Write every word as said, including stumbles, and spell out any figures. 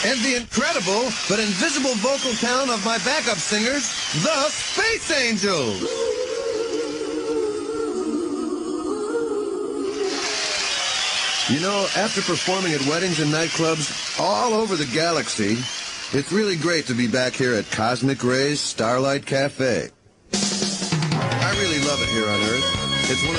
and the incredible but invisible vocal talent of my backup singers, the Space Angels. You know, after performing at weddings and nightclubs all over the galaxy, it's really great to be back here at Cosmic Rays Starlight Cafe. I really love it here on Earth. It's one of